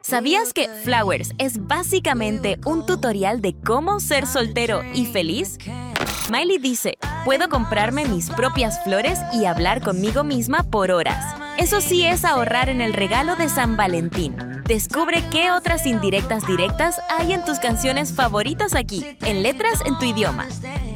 ¿Sabías que Flowers es básicamente un tutorial de cómo ser soltero y feliz? Miley dice, puedo comprarme mis propias flores y hablar conmigo misma por horas. Eso sí es ahorrar en el regalo de San Valentín. Descubre qué otras indirectas directas hay en tus canciones favoritas aquí, en Letras en tu idioma.